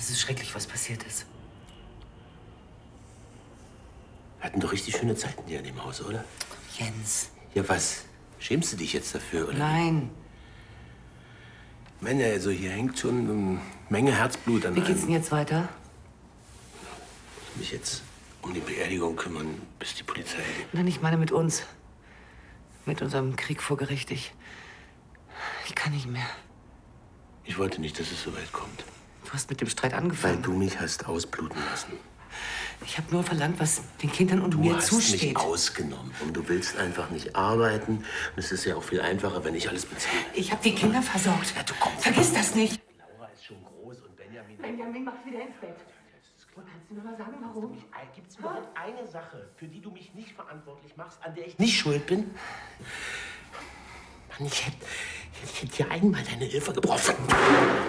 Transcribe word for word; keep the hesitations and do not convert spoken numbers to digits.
Es ist schrecklich, was passiert ist. Wir hatten doch richtig schöne Zeiten hier in dem Haus, oder? Jens. Ja, was? Schämst du dich jetzt dafür, oder? Nein. Männer, also hier hängt schon eine Menge Herzblut an Wie geht's denn einem. jetzt weiter? Ich muss mich jetzt um die Beerdigung kümmern, bis die Polizei... Nein, ich meine mit uns. Mit unserem Krieg vor Gericht. Ich, ich kann nicht mehr. Ich wollte nicht, dass es so weit kommt. Du hast mit dem Streit angefangen. Weil du mich hast ausbluten lassen. Ich habe nur verlangt, was den Kindern und Du mir hast zusteht. mich ausgenommen und du willst einfach nicht arbeiten. Und es ist ja auch viel einfacher, wenn ich alles bezahle. Ich habe die Kinder versorgt. Ja, du kommst. Vergiss das nicht. Laura ist schon groß und Benjamin... Benjamin macht wieder ins Bett. Und kannst du mir mal sagen, warum? Gibt es überhaupt eine Sache, für die du mich nicht verantwortlich machst, an der ich nicht schuld bin? Mann, ich hätte, ich hätte dir einmal deine Hilfe gebraucht.